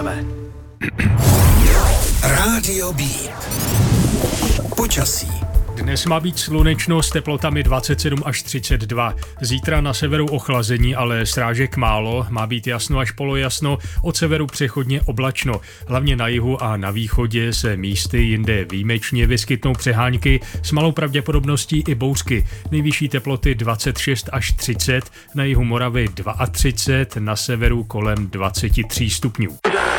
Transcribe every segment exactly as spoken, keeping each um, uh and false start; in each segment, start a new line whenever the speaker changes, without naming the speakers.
sebe. Rádio Beat. Počasí.
Dnes má být slunečno s teplotami dvacet sedm až třicet dva. Zítra na severu ochlazení, ale srážek málo, má být jasno až polojasno, od severu přechodně oblačno. Hlavně na jihu a na východě se místy jinde výjimečně vyskytnou přehánky, s malou pravděpodobností i bouřky. Nejvyšší teploty dvacet šest až třicet, na jihu Moravy třicet dva, na severu kolem dvacet tři stupňů.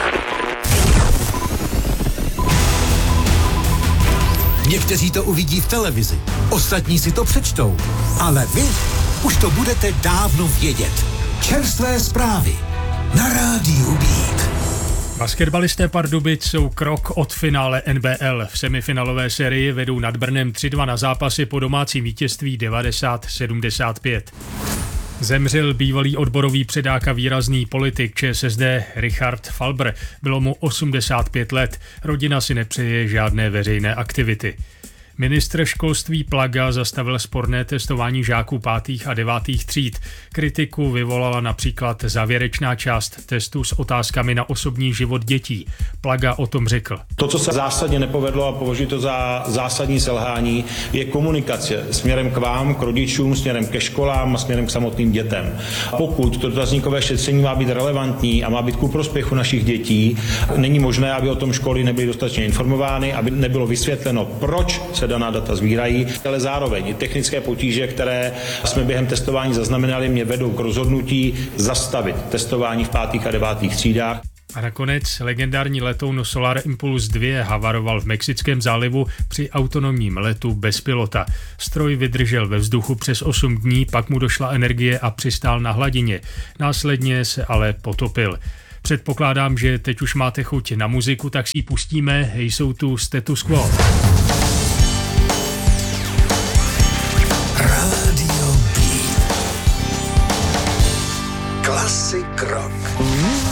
Někteří to uvidí v televizi, ostatní si to přečtou, ale vy už to budete dávno vědět. Čerstvé zprávy na Rádiu Beat.
Basketbalisté Pardubic jsou krok od finále N B L. V semifinalové sérii vedou nad Brnem tři dva na zápasy po domácím vítězství devadesát sedmdesát pět. Zemřel bývalý odborový předák a výrazný politik Č S S D Richard Falber. Bylo mu osmdesát pět let. Rodina si nepřeje žádné veřejné aktivity. Ministr školství Plaga zastavil sporné testování žáků pátých a devátých tříd. Kritiku vyvolala například závěrečná část testu s otázkami na osobní život dětí. Plaga o tom řekl.
To, co se zásadně nepovedlo a považuji to za zásadní selhání, je komunikace směrem k vám, k rodičům, směrem ke školám a směrem k samotným dětem. Pokud to dotazníkové šetření má být relevantní a má být ku prospěchu našich dětí, není možné, aby o tom školy nebyly dostatečně informovány, aby nebylo vysvětleno, proč se daná data sbírají, ale zároveň i technické potíže, které jsme během testování zaznamenali, mě vedou k rozhodnutí zastavit testování v pátých a devátých třídách.
A nakonec legendární letoun Solar Impulse dva havaroval v Mexickém zálivu při autonomním letu bez pilota. Stroj vydržel ve vzduchu přes osm dní, pak mu došla energie a přistál na hladině. Následně se ale potopil. Předpokládám, že teď už máte chuť na muziku, tak si ji pustíme. Jsou tu Status Quo.
Rádio Beat. Klasik rock.